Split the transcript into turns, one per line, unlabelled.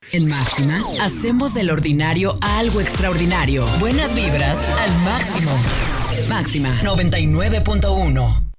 En Máxima, hacemos del ordinario algo extraordinario. Buenas vibras al máximo. Máxima 99.1.